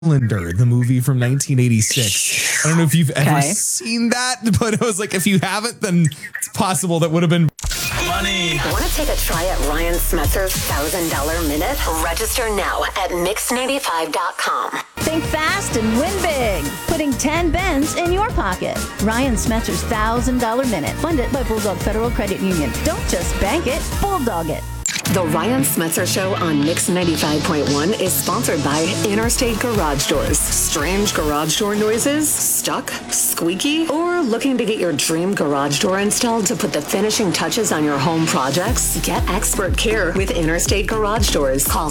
Highlander, the movie from 1986. I don't know if you've ever Okay. seen that, but I was like, if you haven't, then it's possible that would have been money. Want to take a try at Ryan Smetzer's $1,000 minute? Register now at mix95.com. Think fast and win big. Putting 10 bends in your pocket. Ryan Smetzer's $1,000 minute. Funded by Bulldog Federal Credit Union. Don't just bank it, bulldog it. The Ryan Smetzer Show on Mix 95.1 is sponsored by Interstate Garage Doors. Strange garage door noises? Stuck? Squeaky? Or looking to get your dream garage door installed to put the finishing touches on your home projects? Get expert care with Interstate Garage Doors. Call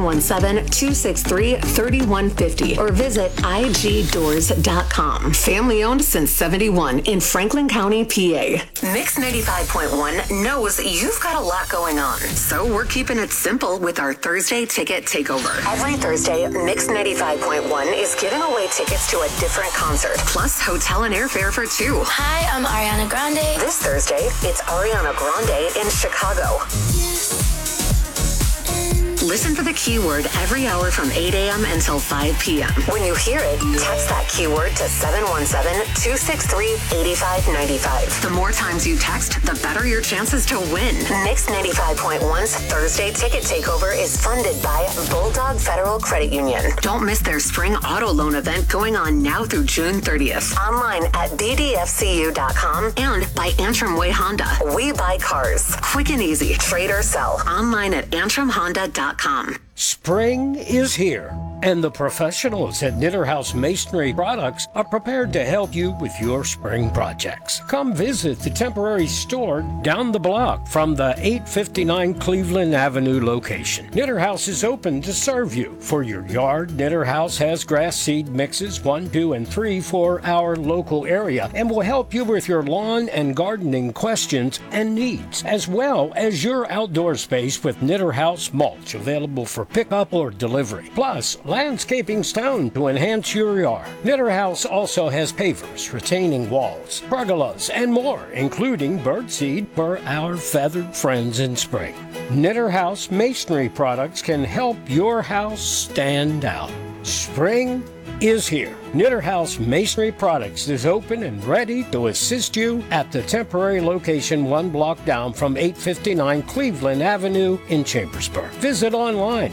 717-263-3150 or visit igdoors.com. Family owned since 71 in Franklin County, PA. Mix 95.1 knows you've got a lot going on. So we're keeping it simple with our Thursday Ticket Takeover. Every Thursday, Mix 95.1 is giving away tickets to a different concert, plus hotel and airfare for two. Hi, I'm Ariana Grande. This Thursday, it's Ariana Grande in Chicago. Listen for the keyword every hour from 8 a.m. until 5 p.m. When you hear it, text that keyword to 717-263-8595. The more times you text, the better your chances to win. Mix 95.1's Thursday Ticket Takeover is funded by Bulldog Federal Credit Union. Don't miss their spring auto loan event going on now through June 30th. Online at bdfcu.com and by Antrim Way Honda. We buy cars. Quick and easy. Trade or sell. Online at antrimhonda.com. Spring is here, and the professionals at Knitter House Masonry Products are prepared to help you with your spring projects. Come visit the temporary store down the block from the 859 Cleveland Avenue location. Knitter House is open to serve you. For your yard, Knitter House has grass seed mixes 1, 2, and 3 for our local area and will help you with your lawn and gardening questions and needs, as well as your outdoor space with Knitter House mulch available for pickup or delivery. Plus, landscaping stone to enhance your yard. Knitter House also has pavers, retaining walls, pergolas, and more, including birdseed for our feathered friends in spring. Knitter House Masonry Products can help your house stand out. Spring is here. Knitter House Masonry Products is open and ready to assist you at the temporary location 1 block down from 859 Cleveland Avenue in Chambersburg. Visit online,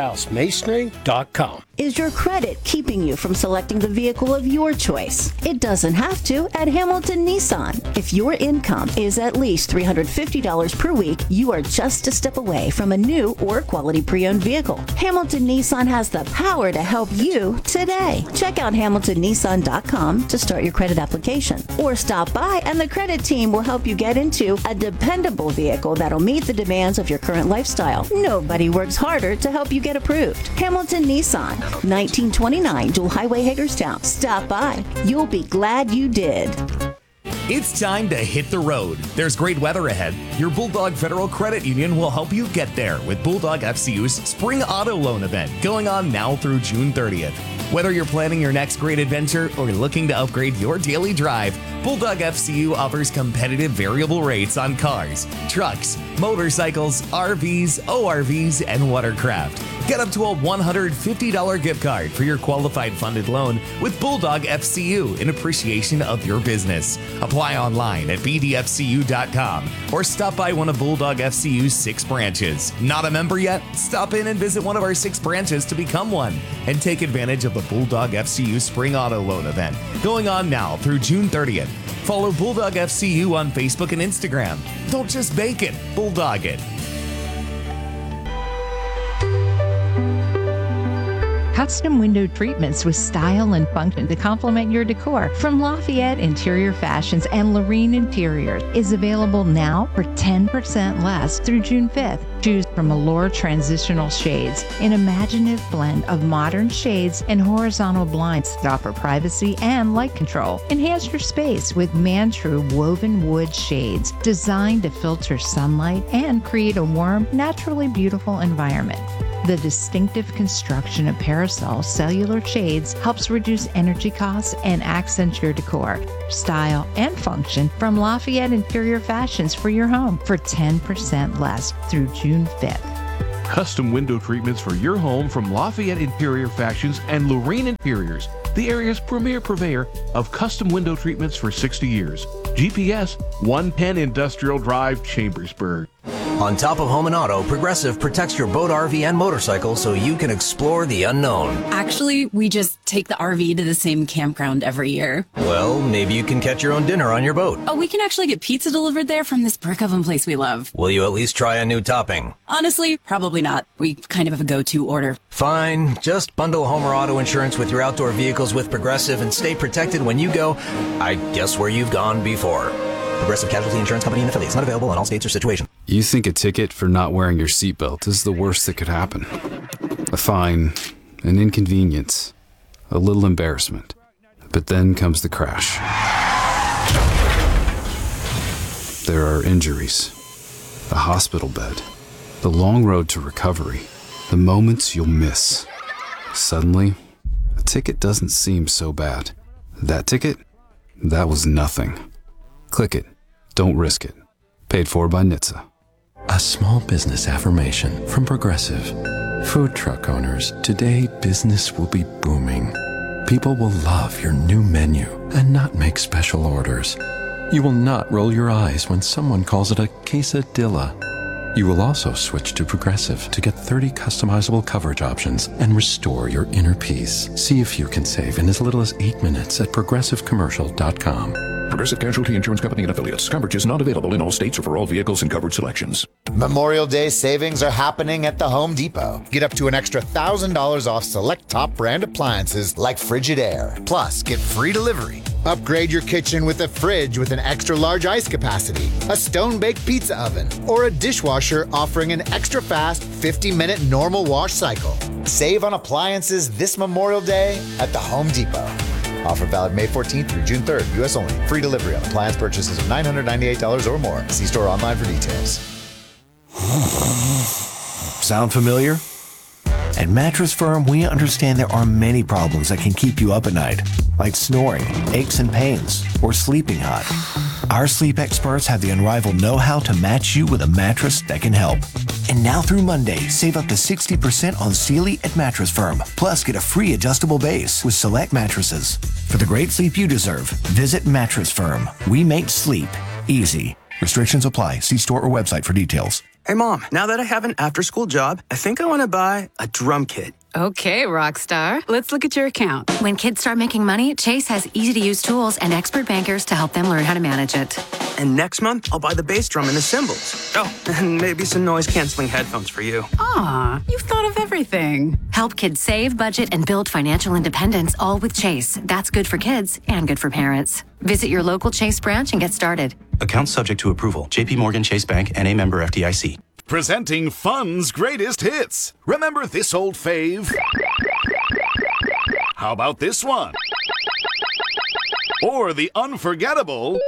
knitterhousemasonry.com. Is your credit keeping you from selecting the vehicle of your choice? It doesn't have to at Hamilton Nissan. If your income is at least $350 per week, you are just a step away from a new or quality pre-owned vehicle. Hamilton Nissan has the power to help you today. Check out HamiltonNissan.com to start your credit application. Or stop by and the credit team will help you get into a dependable vehicle that'll meet the demands of your current lifestyle. Nobody works harder to help you get approved. Hamilton Nissan, 1929 Dual Highway, Hagerstown. Stop by. You'll be glad you did. It's time to hit the road. There's great weather ahead. Your Bulldog Federal Credit Union will help you get there with Bulldog FCU's Spring Auto Loan event going on now through June 30th. Whether you're planning your next great adventure or looking to upgrade your daily drive, Bulldog FCU offers competitive variable rates on cars, trucks, motorcycles, RVs, ORVs, and watercraft. Get up to a $150 gift card for your qualified funded loan with Bulldog FCU in appreciation of your business. Apply online at bdfcu.com or stop by one of Bulldog FCU's 6 branches. Not a member yet? Stop in and visit one of our 6 branches to become one and take advantage of the Bulldog FCU Spring Auto Loan event going on now through June 30th. Follow Bulldog FCU on Facebook and Instagram. Don't just bake it, Bulldog it. Custom window treatments with style and function to complement your decor from Lafayette Interior Fashions and Lorene Interiors is available now for 10% less through June 5th. Choose from Allure Transitional Shades, an imaginative blend of modern shades and horizontal blinds that offer privacy and light control. Enhance your space with Mantrue woven wood shades designed to filter sunlight and create a warm, naturally beautiful environment. The distinctive construction of Parasol cellular shades helps reduce energy costs and accents your decor, style, and function from Lafayette Interior Fashions for your home for 10% less through June 5th. Custom window treatments for your home from Lafayette Interior Fashions and Lorraine Interiors, the area's premier purveyor of custom window treatments for 60 years. GPS 110 Industrial Drive, Chambersburg. On top of home and auto, Progressive protects your boat, RV, and motorcycle so you can explore the unknown. Actually, we just take the RV to the same campground every year. Well, maybe you can catch your own dinner on your boat. Oh, we can actually get pizza delivered there from this brick oven place we love. Will you at least try a new topping? Honestly, probably not. We kind of have a go-to order. Fine. Just bundle home or auto insurance with your outdoor vehicles with Progressive and stay protected when you go, I guess, where you've gone before. Progressive Casualty Insurance Company and affiliates. Not available in all states or situations. You think a ticket for not wearing your seatbelt is the worst that could happen. A fine, an inconvenience, a little embarrassment. But then comes the crash. There are injuries, a hospital bed, the long road to recovery, the moments you'll miss. Suddenly, a ticket doesn't seem so bad. That ticket? That was nothing. Click it. Don't risk it. Paid for by NHTSA. A small business affirmation from Progressive. Food truck owners, today business will be booming. People will love your new menu and not make special orders. You will not roll your eyes when someone calls it a quesadilla. You will also switch to Progressive to get 30 customizable coverage options and restore your inner peace. See if you can save in as little as 8 minutes at progressivecommercial.com. Progressive Casualty Insurance Company and affiliates. Coverage is not available in all states or for all vehicles and coverage selections. Memorial Day savings are happening at the Home Depot. Get up to an extra $1,000 off select top brand appliances like Frigidaire. Plus, get free delivery. Upgrade your kitchen with a fridge with an extra large ice capacity, a stone-baked pizza oven, or a dishwasher offering an extra fast 50-minute normal wash cycle. Save on appliances this Memorial Day at the Home Depot. Offer valid May 14th through June 3rd. U.S. only. Free delivery on appliance purchases of $998 or more. See store online for details. Sound familiar? At Mattress Firm, we understand there are many problems that can keep you up at night, like snoring, aches and pains, or sleeping hot. Our sleep experts have the unrivaled know-how to match you with a mattress that can help. And now through Monday, save up to 60% on Sealy at Mattress Firm. Plus, get a free adjustable base with select mattresses. For the great sleep you deserve, visit Mattress Firm. We make sleep easy. Restrictions apply. See store or website for details. Hey, Mom, now that I have an after-school job, I think I want to buy a drum kit. Okay, Rockstar. Let's look at your account. When kids start making money, Chase has easy-to-use tools and expert bankers to help them learn how to manage it. And next month, I'll buy the bass drum and the cymbals. Oh, and maybe some noise-canceling headphones for you. Aw, you've thought of everything. Help kids save, budget, and build financial independence, all with Chase. That's good for kids and good for parents. Visit your local Chase branch and get started. Account subject to approval. JP Morgan Chase Bank, N.A. member FDIC. Presenting Fun's greatest hits. Remember this old fave? How about this one? Or the unforgettable...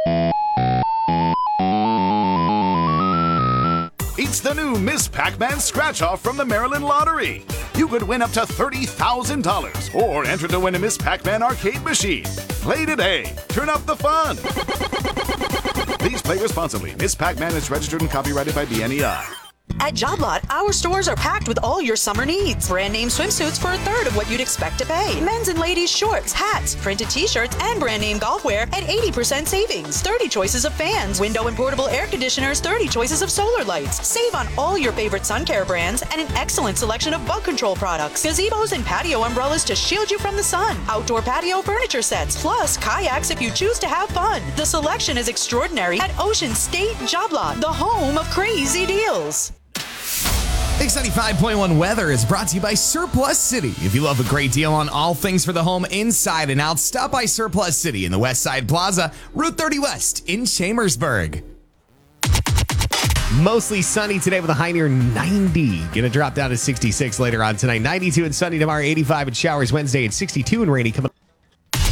It's the new Miss Pac-Man scratch-off from the Maryland Lottery. You could win up to $30,000 or enter to win a Miss Pac-Man arcade machine. Play today. Turn up the fun. Please play responsibly. Miss Pac-Man is registered and copyrighted by BNEI. At Job Lot, our stores are packed with all your summer needs. Brand name swimsuits for a third of what you'd expect to pay. Men's and ladies' shorts, hats, printed t-shirts, and brand name golf wear at 80% savings. 30 choices of fans, window and portable air conditioners, 30 choices of solar lights. Save on all your favorite sun care brands and an excellent selection of bug control products. Gazebos and patio umbrellas to shield you from the sun. Outdoor patio furniture sets, plus kayaks if you choose to have fun. The selection is extraordinary at Ocean State Job Lot, the home of crazy deals. Mix 95.1 weather is brought to you by Surplus City. If you love a great deal on all things for the home inside and out, stop by Surplus City in the West Side Plaza, Route 30 West in Chambersburg. Mostly sunny today with a high near 90. Gonna drop down to 66 later on tonight. 92 and sunny tomorrow, 85 and showers Wednesday, and 62 and rainy coming up.